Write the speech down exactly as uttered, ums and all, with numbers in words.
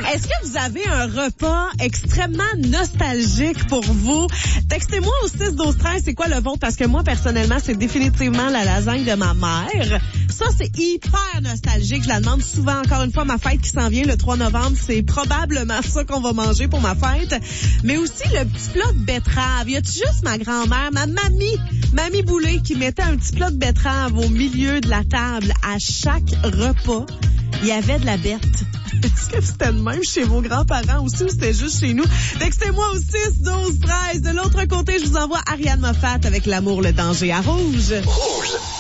Est-ce que vous avez un repas extrêmement nostalgique pour vous? Textez-moi au six douze treize, c'est quoi le vôtre? Parce que moi, personnellement, c'est définitivement la lasagne de ma mère. Ça, c'est hyper nostalgique. Je la demande souvent. Encore une fois, ma fête qui s'en vient le trois novembre, c'est probablement ça qu'on va manger pour ma fête. Mais aussi le petit plat de betterave. Y a-tu juste ma grand-mère, ma mamie, mamie Boulay, qui mettait un petit plat de betterave au milieu de la table à chaque repas? Il y avait de la bête. Est-ce que c'était le même chez vos grands-parents aussi ou c'était juste chez nous? Textez-moi au six douze treize. De l'autre côté, je vous envoie Ariane Moffat avec L'amour, le danger à Rouge. Rouge.